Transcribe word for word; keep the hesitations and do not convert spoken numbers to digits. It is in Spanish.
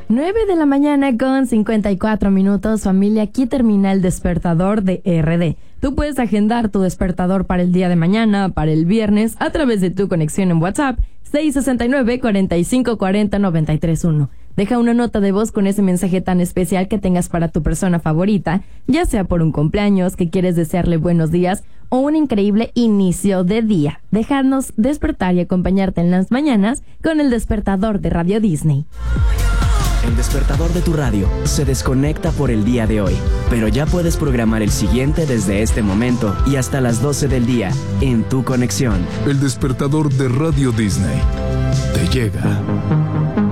nueve de la mañana con cincuenta y cuatro minutos, familia. Aquí termina el despertador de R D. Tú puedes agendar tu despertador para el día de mañana, para el viernes, a través de tu conexión en WhatsApp seis seis nueve, cuatro cinco cuatro cero, nueve tres uno. Deja una nota de voz con ese mensaje tan especial que tengas para tu persona favorita, ya sea por un cumpleaños, que quieres desearle buenos días o un increíble inicio de día. Déjanos despertar y acompañarte en las mañanas con el despertador de Radio Disney. El despertador de tu radio se desconecta por el día de hoy, pero ya puedes programar el siguiente desde este momento y hasta las doce del día en tu conexión. El despertador de Radio Disney te llega.